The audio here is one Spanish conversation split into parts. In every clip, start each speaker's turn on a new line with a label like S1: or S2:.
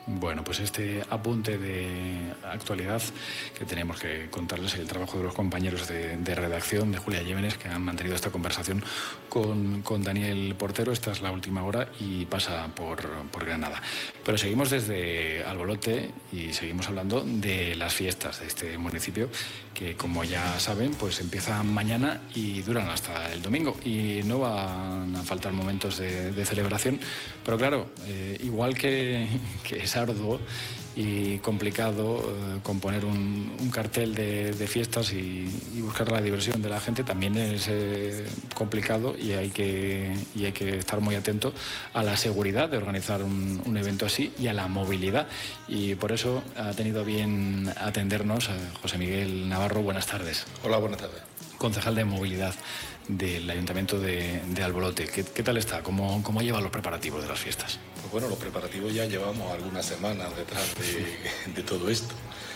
S1: Bueno, pues este apunte de actualidad que tenemos que contarles, el trabajo de los compañeros de redacción, de Julia Llévenes, que han mantenido esta conversación con Daniel Portero. Esta es la última hora y pasa por Granada. Pero seguimos desde Albolote y seguimos hablando de las fiestas de este municipio, que como ya saben, pues empiezan mañana y duran hasta el domingo. Y no van a faltar momentos de celebración, pero claro, igual que es arduo y complicado componer un cartel de fiestas y buscar la diversión de la gente, también es complicado y hay que estar muy atento a la seguridad de organizar un evento así y a la movilidad. Y por eso ha tenido a bien atendernos José Miguel Navarro. Buenas tardes.
S2: Hola, buenas tardes.
S1: Concejal de Movilidad del Ayuntamiento de Albolote. ¿Qué tal está? ¿Cómo lleva los preparativos de las fiestas?
S2: Pues bueno, los preparativos ya llevamos algunas semanas detrás de todo esto.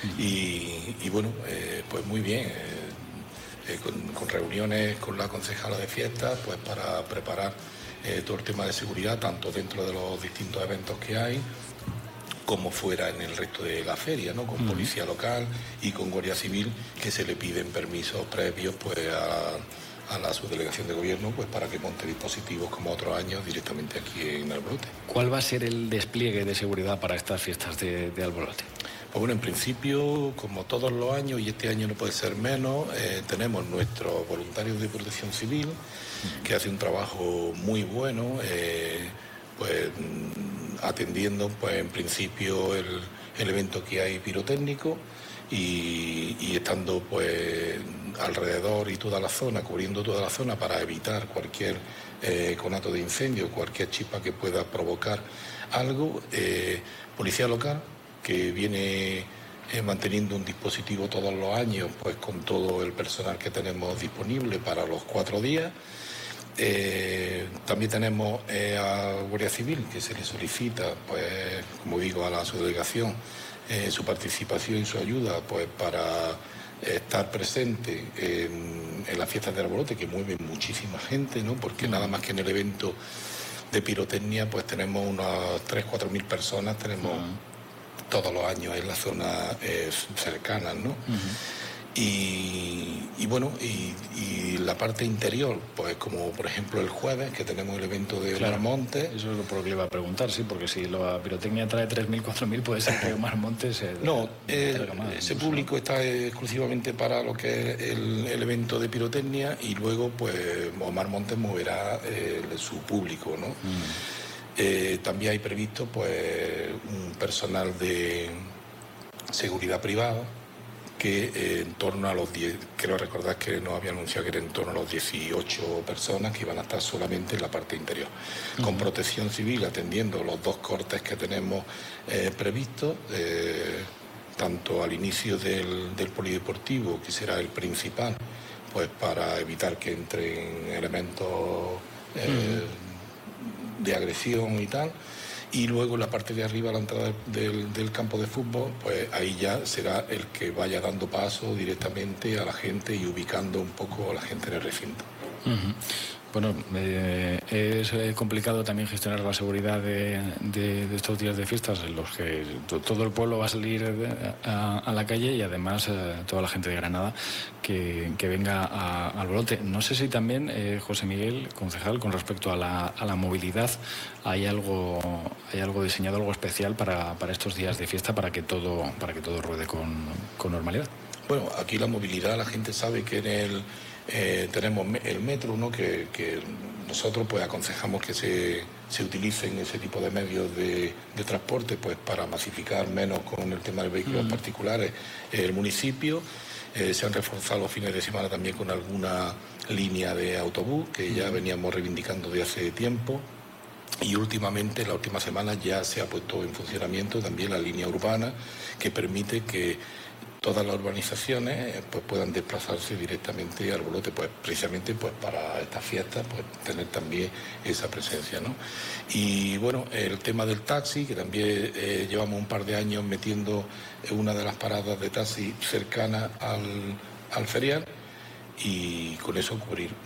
S2: Y bueno, pues muy bien. Con reuniones con la concejala de fiestas, pues para preparar todo el tema de seguridad, tanto dentro de los distintos eventos que hay, como fuera en el resto de la feria, ¿no? Con policía local y con Guardia Civil, que se le piden permisos previos pues a la subdelegación de gobierno, pues para que monte dispositivos como otros años directamente aquí en Albolote.
S1: ¿Cuál va a ser el despliegue de seguridad para estas fiestas de Albolote?
S2: Pues bueno, en principio, como todos los años, y este año no puede ser menos, tenemos nuestros voluntarios de protección civil, que hacen un trabajo muy bueno, pues atendiendo, pues en principio el evento que hay pirotécnico y estando pues alrededor y toda la zona, cubriendo toda la zona para evitar cualquier conato de incendio, cualquier chispa que pueda provocar algo. Policía local, que viene manteniendo un dispositivo todos los años, pues con todo el personal que tenemos disponible para los 4 días. También tenemos a Guardia Civil, que se le solicita, pues como digo, a la subdelegación su participación y su ayuda, pues para estar presente en las fiestas de Albolote, que mueven muchísima gente, ¿no? Porque nada más que en el evento de pirotecnia, pues tenemos unas 3.000 o 4.000 personas, tenemos todos los años en la zona cercanas, ¿no? Y bueno, y la parte interior, pues como por ejemplo el jueves, que tenemos el evento de Omar Montes.
S1: Eso es lo que le iba a preguntar, sí, porque si la pirotecnia trae 3.000, 4.000, puede ser que Omar Montes...
S2: ese público está exclusivamente para lo que es el evento de pirotecnia, y luego pues Omar Montes moverá su público, ¿no? También hay previsto pues un personal de seguridad privada, que en torno a los 10, creo recordar que nos había anunciado que era en torno a los 18 personas que iban a estar solamente en la parte interior, con protección civil, atendiendo los 2 cortes que tenemos previstos, tanto al inicio del polideportivo, que será el principal, pues para evitar que entren elementos de agresión y tal. Y luego en la parte de arriba, a la entrada del campo de fútbol, pues ahí ya será el que vaya dando paso directamente a la gente y ubicando un poco a la gente en el recinto.
S1: Bueno, es complicado también gestionar la seguridad de estos días de fiestas en los que todo el pueblo va a salir a la calle, y además toda la gente de Granada que venga a Albolote. No sé si también, José Miguel, concejal, con respecto a la movilidad, hay algo diseñado, algo especial para estos días de fiesta, para que todo ruede con normalidad.
S2: Bueno, aquí la movilidad, la gente sabe que tenemos el metro, ¿no? Que nosotros pues aconsejamos que se utilicen ese tipo de medios de transporte, pues para masificar menos con el tema de vehículos particulares el municipio. Se han reforzado los fines de semana también con alguna línea de autobús que ya veníamos reivindicando de hace tiempo. Y últimamente, la última semana, ya se ha puesto en funcionamiento también la línea urbana, que permite que todas las urbanizaciones pues puedan desplazarse directamente al Albolote, pues precisamente pues para estas fiestas pues tener también esa presencia, ¿no? Y bueno, el tema del taxi, que también llevamos un par de años metiendo una de las paradas de taxi cercana al ferial, y con eso cubrir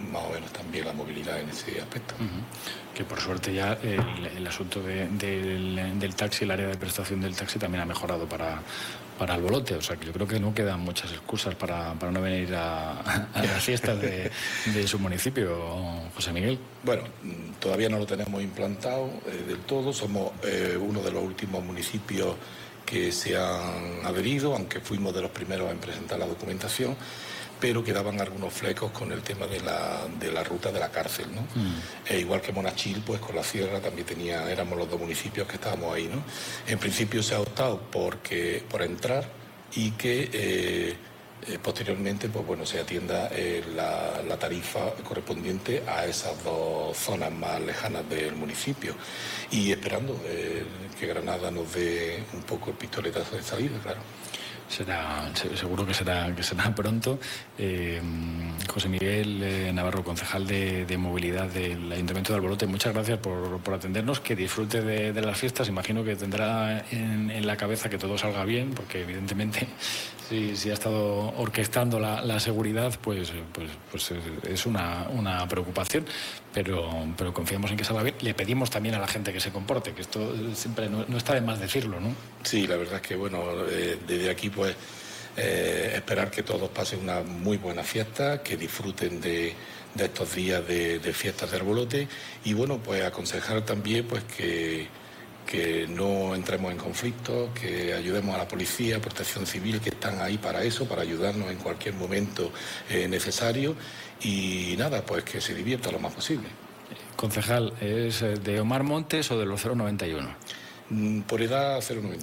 S2: más o menos también la movilidad en ese aspecto.
S1: Que por suerte ya el asunto del taxi, el área de prestación del taxi también ha mejorado para el Bolote, o sea que yo creo que no quedan muchas excusas para no venir a las fiestas de su municipio, José Miguel.
S2: Bueno, todavía no lo tenemos implantado del todo, somos uno de los últimos municipios que se han adherido, aunque fuimos de los primeros en presentar la documentación, pero quedaban algunos flecos con el tema de la ruta de la cárcel, ¿no? Igual que Monachil, pues con la sierra también éramos los dos municipios que estábamos ahí, ¿no? En principio se ha optado por entrar y que posteriormente, pues bueno, se atienda la tarifa correspondiente a esas dos zonas más lejanas del municipio, y esperando que Granada nos dé un poco el pistoletazo de salida, claro.
S1: Seguro que será pronto. José Miguel Navarro, concejal de movilidad del Ayuntamiento de Albolote, muchas gracias por atendernos, que disfrute de las fiestas. Imagino que tendrá en la cabeza que todo salga bien, porque evidentemente si ha estado orquestando la seguridad, pues es una preocupación, pero confiamos en que salga bien. Le pedimos también a la gente que se comporte, que esto siempre no está de más decirlo, ¿no?
S2: Sí, la verdad es que, bueno, desde aquí pues esperar que todos pasen una muy buena fiesta, que disfruten de estos días de fiestas de Albolote, y bueno, pues aconsejar también pues que no entremos en conflictos, que ayudemos a la policía, Protección Civil, que están ahí para eso, para ayudarnos en cualquier momento necesario, y nada, pues que se divierta lo más posible.
S1: Concejal, ¿es de Omar Montes o de los 091?
S2: Por edad 091.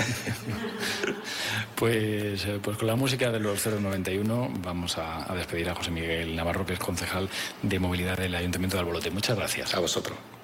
S1: Pues con la música de los 091 vamos a despedir a José Miguel Navarro, que es concejal de movilidad del Ayuntamiento de Albolote. Muchas gracias.
S2: A vosotros.